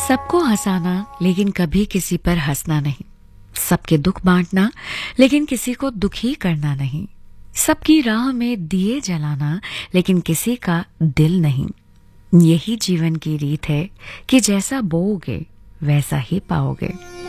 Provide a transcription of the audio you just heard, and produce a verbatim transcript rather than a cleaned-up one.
सबको हंसाना लेकिन कभी किसी पर हंसना नहीं, सबके दुख बांटना लेकिन किसी को दुखी करना नहीं, सबकी राह में दिए जलाना लेकिन किसी का दिल नहीं। यही जीवन की रीत है कि जैसा बोओगे वैसा ही पाओगे।